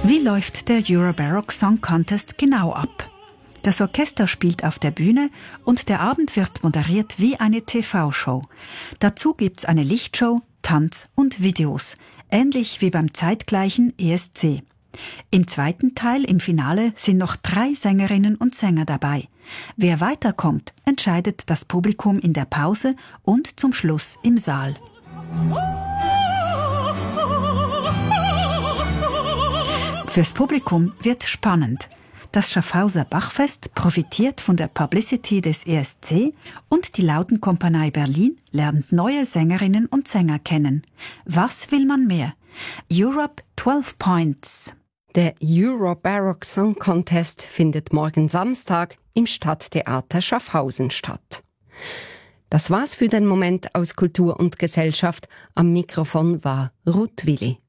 Wie läuft der Eurobaroque Song Contest genau ab? Das Orchester spielt auf der Bühne und der Abend wird moderiert wie eine TV-Show. Dazu gibt's eine Lichtshow, Tanz und Videos, ähnlich wie beim zeitgleichen ESC. Im zweiten Teil, im Finale, sind noch 3 Sängerinnen und Sänger dabei. Wer weiterkommt, entscheidet das Publikum in der Pause und zum Schluss im Saal. Fürs Publikum wird spannend. Das Schaffhauser Bachfest profitiert von der Publicity des ESC und die Lautenkompanie Berlin lernt neue Sängerinnen und Sänger kennen. Was will man mehr? Europe 12 Points. Der Eurobaroque Song Contest findet morgen Samstag im Stadttheater Schaffhausen statt. Das war's für den Moment aus Kultur und Gesellschaft. Am Mikrofon war Ruth Willi.